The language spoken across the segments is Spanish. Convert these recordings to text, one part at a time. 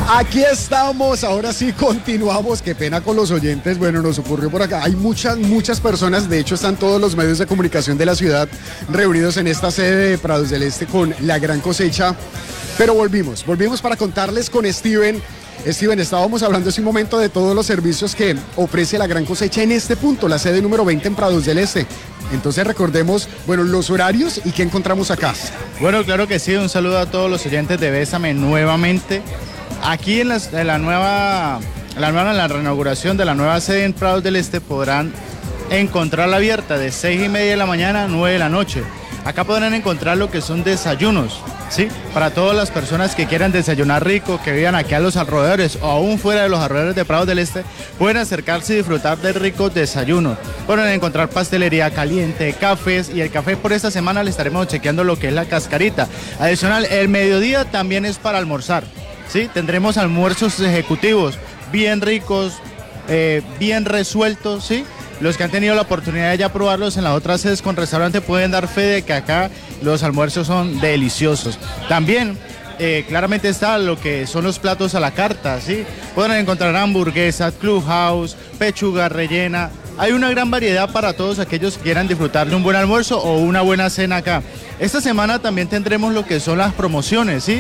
Aquí estamos, ahora sí continuamos, qué pena con los oyentes, bueno, nos ocurrió por acá, hay muchas personas, de hecho están todos los medios de comunicación de la ciudad reunidos en esta sede de Prados del Este con la gran cosecha, pero volvimos para contarles con Steven, estábamos hablando hace un momento de todos los servicios que ofrece la gran cosecha en este punto, la sede número 20 en Prados del Este. Entonces recordemos, bueno, los horarios y qué encontramos acá. Bueno, claro que sí, un saludo a todos los oyentes de Bésame nuevamente. Aquí en la reinauguración de la nueva sede en Prados del Este podrán encontrarla abierta de 6:30 de la mañana a 9 de la noche. Acá podrán encontrar lo que son desayunos, ¿sí? Para todas las personas que quieran desayunar rico, que vivan aquí a los alrededores o aún fuera de los alrededores de Prados del Este, pueden acercarse y disfrutar de ricos desayunos. Pueden encontrar pastelería caliente, cafés, y el café por esta semana le estaremos chequeando lo que es la cascarita. Adicional, el mediodía también es para almorzar, ¿sí? Tendremos almuerzos ejecutivos bien ricos, bien resueltos, ¿sí? Los que han tenido la oportunidad de ya probarlos en las otras sedes con restaurante pueden dar fe de que acá los almuerzos son deliciosos. También claramente está lo que son los platos a la carta, ¿sí? Pueden encontrar hamburguesas, clubhouse, pechuga rellena. Hay una gran variedad para todos aquellos que quieran disfrutar de un buen almuerzo o una buena cena acá. Esta semana también tendremos lo que son las promociones, ¿sí?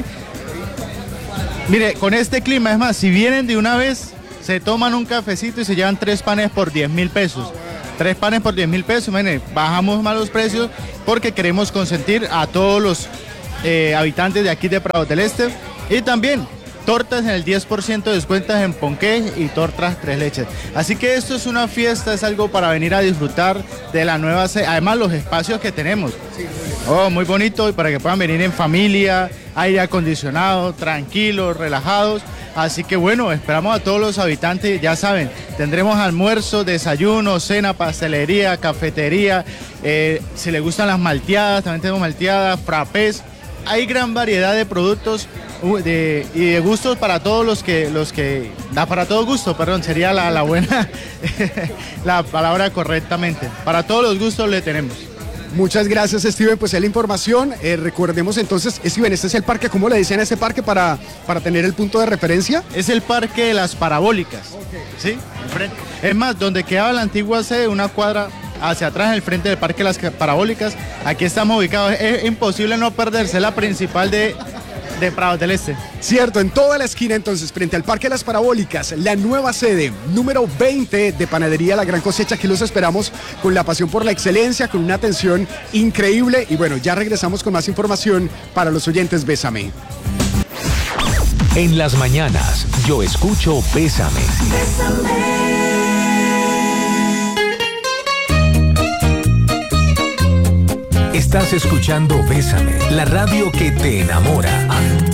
Mire, con este clima, es más, si vienen de una vez, se toman un cafecito y se llevan 3 panes por 10.000 pesos. 3 panes por 10.000 pesos, mire, bajamos más los precios porque queremos consentir a todos los habitantes de aquí de Prados del Este. Y también tortas en el 10% de descuentos en ponqué y tortas 3 leches. Así que esto es una fiesta, es algo para venir a disfrutar de la nueva sede. Además, los espacios que tenemos. Oh, muy bonito, y para que puedan venir en familia, aire acondicionado, tranquilos, relajados. Así que bueno, esperamos a todos los habitantes, ya saben, tendremos almuerzo, desayuno, cena, pastelería, cafetería, si les gustan las malteadas, también tenemos malteadas, frappés. Hay gran variedad de productos y de gustos para todos los que para todo gusto, perdón, sería la buena, la palabra correctamente. Para todos los gustos le tenemos. Muchas gracias, Steven, pues es la información. Recordemos entonces, Steven, este es el parque, ¿cómo le dicen a ese parque para tener el punto de referencia? Es el Parque de las Parabólicas, okay. ¿Sí? Es más, donde quedaba la antigua sede, una cuadra hacia atrás, en el frente del Parque de las Parabólicas, aquí estamos ubicados. Es imposible no perderse, la principal de Prados del Este. Cierto, en toda la esquina entonces, frente al Parque de las Parabólicas, la nueva sede número 20 de Panadería La Gran Cosecha. Aquí los esperamos con la pasión por la excelencia, con una atención increíble. Y bueno, ya regresamos con más información para los oyentes Bésame. En las mañanas, yo escucho Bésame. Estás escuchando Bésame, la radio que te enamora.